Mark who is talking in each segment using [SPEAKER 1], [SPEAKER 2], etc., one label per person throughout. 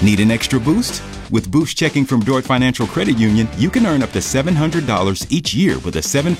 [SPEAKER 1] Need an extra boost? With Boost Checking from Dordt Financial Credit Union, you can earn up to $700 each year with a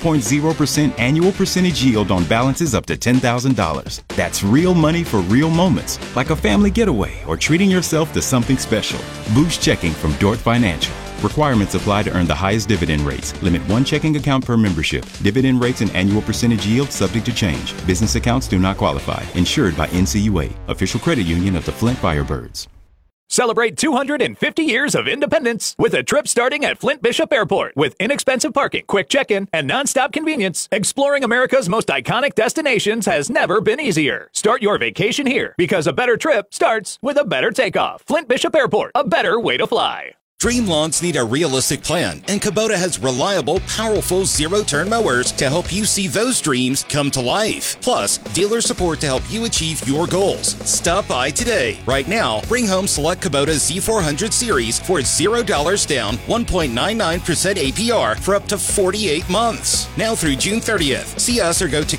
[SPEAKER 1] 7.0% annual percentage yield on balances up to $10,000. That's real money for real moments, like a family getaway or treating yourself to something special. Boost Checking from Dordt Financial. Requirements apply to earn the highest dividend rates. Limit one checking account per membership. Dividend rates and annual percentage yield subject to change. Business accounts do not qualify. Insured by NCUA, official credit union of the Flint Firebirds.
[SPEAKER 2] Celebrate 250 years of independence with a trip starting at Flint Bishop Airport with inexpensive parking, quick check-in, and nonstop convenience. Exploring America's most iconic destinations has never been easier. Start your vacation here because a better trip starts with a better takeoff. Flint Bishop Airport, a better way to fly.
[SPEAKER 3] Dream lawns need a realistic plan, and Kubota has reliable, powerful zero-turn mowers to help you see those dreams come to life. Plus, dealer support to help you achieve your goals. Stop by today. Right now, bring home select Kubota Z400 series for $0 down, 1.99% APR for up to 48 months. Now through June 30th. See us or go to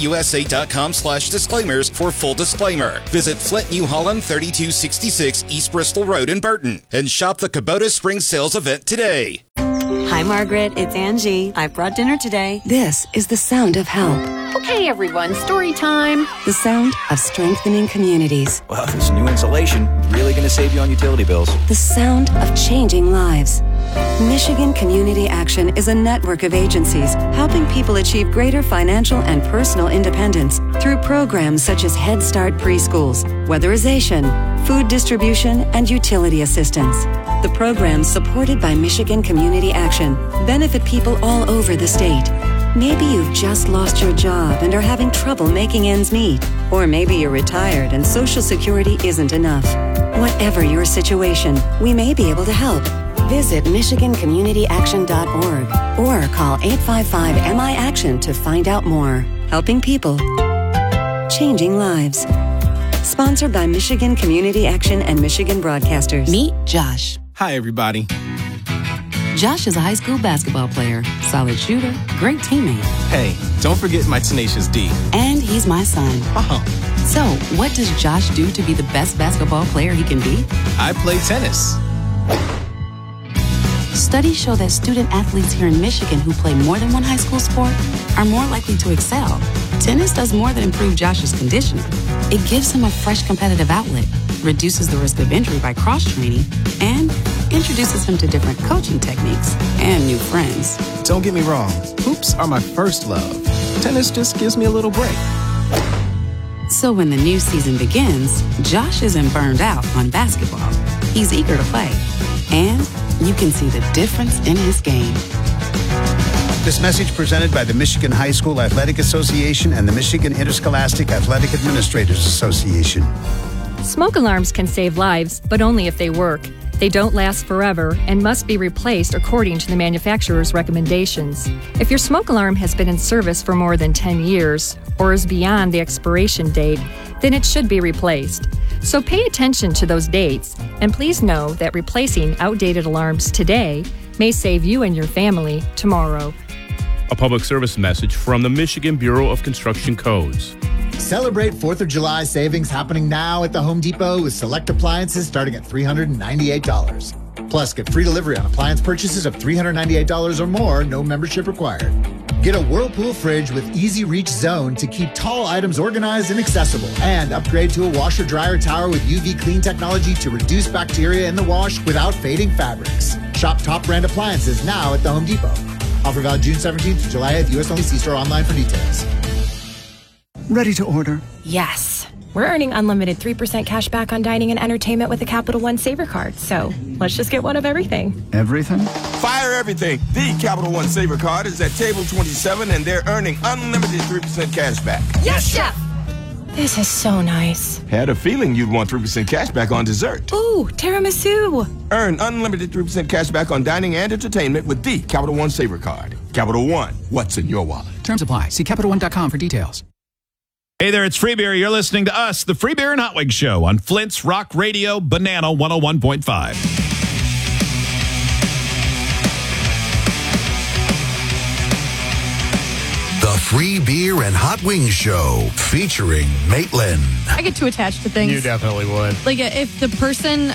[SPEAKER 3] KubotaUSA.com/disclaimers for full disclaimer. Visit Flint, New Holland, 3266 East Bristol Road in Burton, and shop the Kubota Spring Sales event today.
[SPEAKER 4] Hi, Margaret. It's Angie. I brought dinner today. This is the sound of help.
[SPEAKER 5] Okay, everyone, story time.
[SPEAKER 4] The sound of strengthening communities.
[SPEAKER 6] Well, this new insulation really going to save you on utility bills.
[SPEAKER 4] The sound of changing lives. Michigan Community Action is a network of agencies helping people achieve greater financial and personal independence through programs such as Head Start preschools, weatherization, food distribution, and utility assistance. The programs supported by Michigan Community Action benefit people all over the state. Maybe you've just lost your job and are having trouble making ends meet. Or maybe you're retired and Social Security isn't enough. Whatever your situation, we may be able to help. Visit MichiganCommunityAction.org or call 855-MI-ACTION to find out more. Helping people. Changing lives. Sponsored by Michigan Community Action and Michigan Broadcasters.
[SPEAKER 7] Meet Josh.
[SPEAKER 8] Hi, everybody.
[SPEAKER 7] Josh is a high school basketball player, solid shooter, great teammate.
[SPEAKER 8] Hey, don't forget my Tenacious D.
[SPEAKER 7] And he's my son.
[SPEAKER 8] Oh.
[SPEAKER 7] So, what does Josh do to be the best basketball player he can be?
[SPEAKER 8] I play tennis.
[SPEAKER 7] Studies show that student athletes here in Michigan who play more than one high school sport are more likely to excel. Tennis does more than improve Josh's conditioning. It gives him a fresh competitive outlet, reduces the risk of injury by cross-training, and introduces him to different coaching techniques and new friends.
[SPEAKER 8] Don't get me wrong, hoops are my first love. Tennis just gives me a little break.
[SPEAKER 7] So when the new season begins, Josh isn't burned out on basketball. He's eager to play. And you can see the difference in his game.
[SPEAKER 9] This message presented by the Michigan High School Athletic Association and the Michigan Interscholastic Athletic Administrators Association.
[SPEAKER 10] Smoke alarms can save lives, but only if they work. They don't last forever and must be replaced according to the manufacturer's recommendations. If your smoke alarm has been in service for more than 10 years or is beyond the expiration date, then it should be replaced. So pay attention to those dates, and please know that replacing outdated alarms today may save you and your family tomorrow.
[SPEAKER 11] A public service message from the Michigan Bureau of Construction Codes.
[SPEAKER 12] Celebrate 4th of July savings happening now at the Home Depot with select appliances starting at $398. Plus, get free delivery on appliance purchases of $398 or more, no membership required. Get a Whirlpool fridge with Easy Reach Zone to keep tall items organized and accessible. And upgrade to a washer-dryer tower with UV Clean technology to reduce bacteria in the wash without fading fabrics. Shop top brand appliances now at the Home Depot. Offer valid June 17th to July 8th, U.S. only. See store online for details.
[SPEAKER 13] Ready to order?
[SPEAKER 14] Yes. We're earning unlimited 3% cash back on dining and entertainment with a Capital One Saver card. So let's just get one of everything.
[SPEAKER 13] Everything?
[SPEAKER 15] Fire everything. The Capital One Saver card is at table 27 and they're earning unlimited 3% cash back.
[SPEAKER 14] Yes, Chef! This is so nice.
[SPEAKER 15] Had a feeling you'd want 3% cash back on dessert.
[SPEAKER 14] Ooh, tiramisu.
[SPEAKER 15] Earn unlimited 3% cash back on dining and entertainment with the Capital One Saver card. Capital One, what's in your wallet?
[SPEAKER 16] Terms apply. See CapitalOne.com for details.
[SPEAKER 17] Hey there, it's Free Beer. You're listening to us, the Free Beer and Hot Wings Show on Flint's Rock Radio, Banana 101.5.
[SPEAKER 18] The Free Beer and Hot Wings Show, featuring Maitland.
[SPEAKER 19] I get too attached to things.
[SPEAKER 20] You definitely would.
[SPEAKER 19] Like, if the person